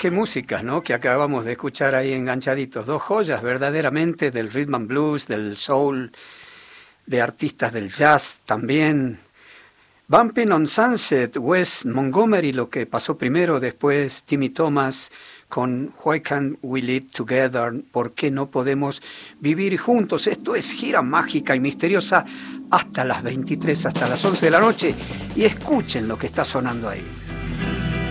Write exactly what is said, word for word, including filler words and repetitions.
qué música, ¿no? Que acabamos de escuchar ahí enganchaditos. Dos joyas verdaderamente del rhythm and blues, del soul, de artistas del jazz también. Bumping on Sunset, Wes Montgomery, lo que pasó primero, después Timmy Thomas con Why Can't We Live Together? ¿Por qué no podemos vivir juntos? Esto es gira mágica y misteriosa hasta las veintitrés, hasta las once de la noche. Y escuchen lo que está sonando ahí.